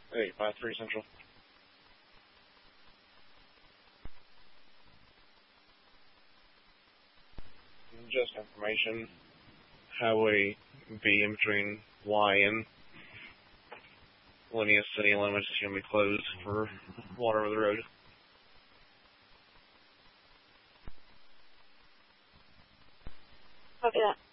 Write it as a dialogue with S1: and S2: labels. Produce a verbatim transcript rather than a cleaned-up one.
S1: Hey, five three Central. Just information. Highway B in between Y and Linear City Limits is going to be closed for water over the road.
S2: Copy that.